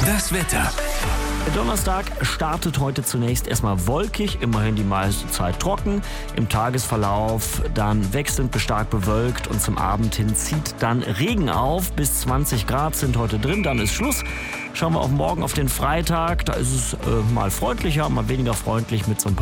Das Wetter. Der Donnerstag startet heute zunächst erstmal wolkig, immerhin die meiste Zeit trocken. Im Tagesverlauf dann wechselnd bis stark bewölkt und zum Abend hin zieht dann Regen auf. Bis 20 Grad sind heute drin, dann ist Schluss. Schauen wir auf morgen auf den Freitag, da ist es mal freundlicher, mal weniger freundlich mit so ein paar